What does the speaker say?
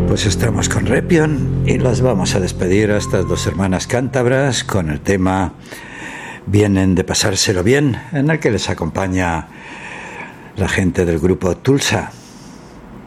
Pues estamos con Repion y las vamos a despedir a estas dos hermanas cántabras con el tema Vienen de pasárselo bien, en el que les acompaña la gente del grupo Tulsa.